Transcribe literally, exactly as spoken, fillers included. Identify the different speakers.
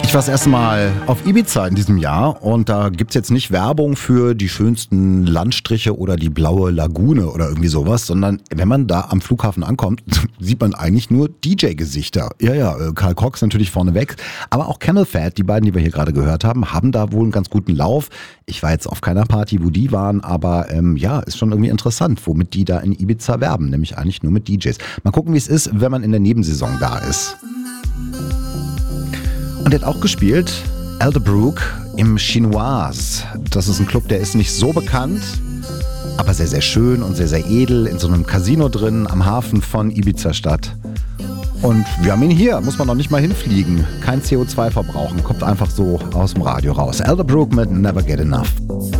Speaker 1: Ich war das erste Mal auf Ibiza in diesem Jahr und da gibt's jetzt nicht Werbung für die schönsten Landstriche oder die blaue Lagune oder irgendwie sowas, sondern wenn man da am Flughafen ankommt, sieht man eigentlich nur D J-Gesichter. Ja, ja, Carl Cox natürlich vorneweg, aber auch Camel Fat, die beiden, die wir hier gerade gehört haben, haben da wohl einen ganz guten Lauf. Ich war jetzt auf keiner Party, wo die waren, aber ähm, ja, ist schon irgendwie interessant, womit die da in Ibiza werben, nämlich eigentlich nur mit D Js. Mal gucken, wie es ist, wenn man in der Nebensaison da ist. Und er hat auch gespielt, Elderbrook im Chinoise. Das ist ein Club, der ist nicht so bekannt, aber sehr, sehr schön und sehr, sehr edel, in so einem Casino drin am Hafen von Ibiza-Stadt. Und wir haben ihn hier, muss man noch nicht mal hinfliegen. Kein C O zwei verbrauchen, kommt einfach so aus dem Radio raus. Elderbrook mit Never Get Enough.